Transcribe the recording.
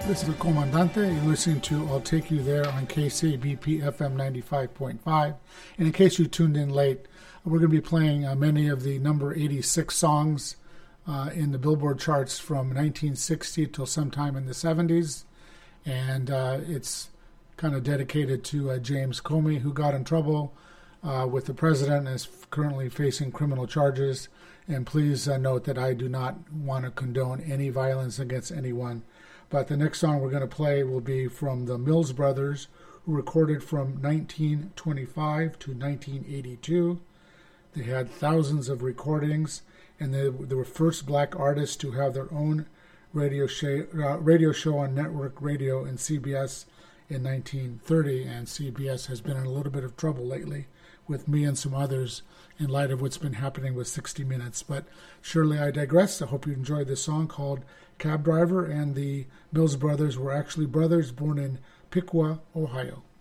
This is the Comandante. You're listening to I'll Take You There on KCBP FM 95.5. And in case you tuned in late, we're going to be playing many of the number 86 songs in the Billboard charts from 1960 till sometime in the 70s. And it's kind of dedicated to James Comey, who got in trouble with the president and is currently facing criminal charges. And please note that I do not want to condone any violence against anyone. But the next song we're going to play will be from the Mills Brothers, who recorded from 1925 to 1982. They had thousands of recordings, and they were first black artists to have their own radio show on network radio in CBS in 1930. And CBS has been in a little bit of trouble lately with me and some others in light of what's been happening with 60 Minutes. But surely I digress. I hope you enjoyed this song called Cab Driver, and the Mills Brothers were actually brothers born in Piqua, Ohio.